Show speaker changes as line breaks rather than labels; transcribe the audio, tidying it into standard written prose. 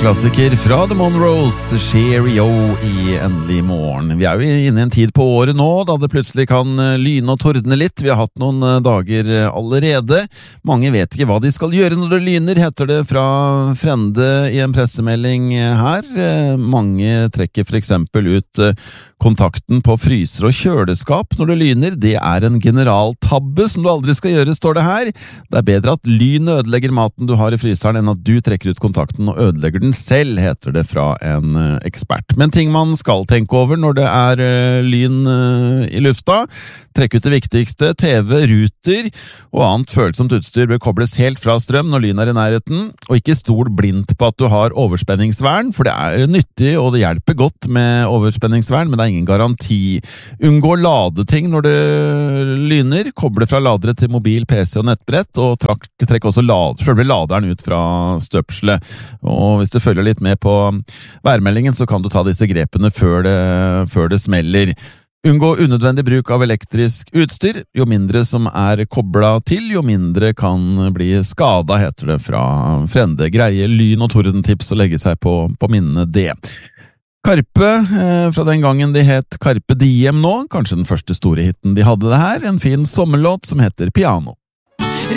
Klassiker fra The Monroes, Cheerio i Endelig morgen. Vi jo inne i en tid på året nå, da det plutselig kan lyne og tordne litt. Vi har hatt noen dager allerede. Mange vet ikke hva de skal gjøre når det lyner, heter det fra Frende i en pressemelding her. Mange trekker for eksempel ut kontakten på fryser og kjøleskap når det lyner. Det en generaltabbe som du aldri skal gjøre, står det her. Det bedre at lyn ødelegger maten du har i fryseren enn at du trekker ut kontakten og ødelegger den selv, heter det fra en ekspert. Men ting man skal tenke over når det lyn i lufta: trekk ut det viktigste. TV, ruter og annet følsomt utstyr bør kobles helt fra strøm når lyn i nærheten, og ikke stol blindt på at du har overspenningsvern, for det nyttig og det hjelper godt med overspenningsvern, men det ingen garanti. Unngå ladeting når det lyner, koble fra ladere til mobil, PC og nettbrett, og trekk også selve laderen ut fra støpselet. Og hvis du følger litt med på værmeldingen, så kan du ta disse grepene før det smeller. Unngå unødvendig bruk av elektrisk utstyr. Jo mindre som koblet til, jo mindre kan bli skadet, heter det fra Frende. Greie lyn- og tordentips å legge seg på minnene det. Karpe, fra den gangen de het Carpe Diem nå, kanskje den første store hitten de hadde det her, en fin sommerlåt som heter Piano.